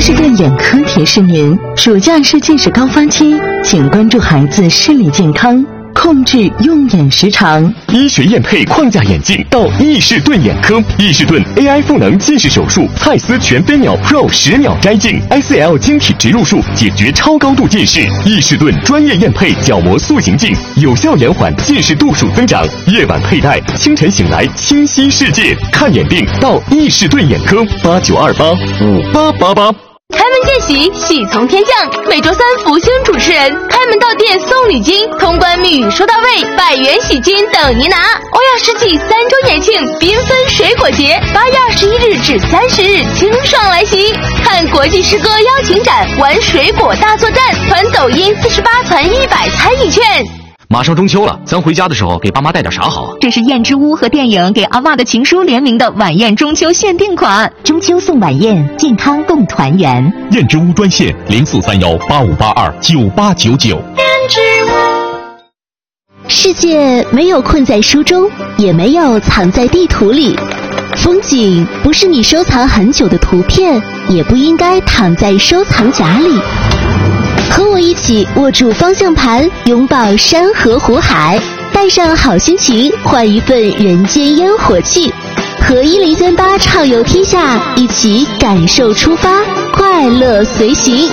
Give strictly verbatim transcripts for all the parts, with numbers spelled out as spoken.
士顿眼科提示您，暑假是近视高发期，请关注孩子视力健康，控制用眼时长。 医学验配框架眼镜到易士顿眼科，易士顿 A I 赋能近视手术，蔡司全飞秒 Pro 十秒摘镜 ，S L 晶体植入术解决超高度近视。易士顿专业验配角膜塑形镜，有效延缓近视度数增长。夜晚佩戴，清晨醒来清晰世界。看眼病到易士顿眼科，八九二八五八八八。 开门见喜，喜从天降。每周三福星主持人开门到店送礼金，通关密语收到位，百元喜金等您拿。欧亚世纪三周年庆缤纷水果节，八月二十一日至三十日清爽来袭。看国际诗歌邀请展，玩水果大作战，团抖音四十八团一百参与券。 马上中秋了，咱回家的时候给爸妈带点啥好啊？ 这是燕之屋和电影给阿嬷的情书联名的晚宴中秋限定款， 中秋送晚宴，健康共团圆。 燕之屋专线零四三幺八五八二九八九九。 燕之屋。 世界没有困在书中，也没有藏在地图里。风景不是你收藏很久的图片，也不应该躺在收藏夹里。和我一起握住方向盘，拥抱山河湖海，带上好心情，换一份人间烟火气。和一零三八畅游天下，一起感受出发，快乐随行。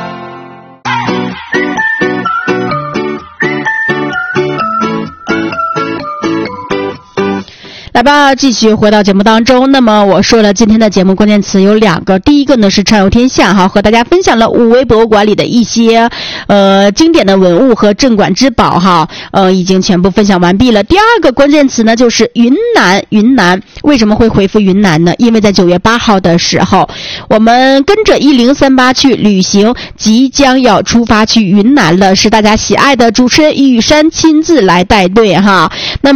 来吧，继续回到节目当中。那么我说了，今天的节目关键词有两个，第一个呢是畅游天下，哈，和大家分享了武威博物馆里的一些呃经典的文物和镇馆之宝，哈，呃已经全部分享完毕了。第二个关键词呢就是云南，云南为什么会回复云南呢？因为在九月八号的时候，我们跟着一零三八去旅行，即将要出发去云南了，是大家喜爱的主持人雨山亲自来带队哈。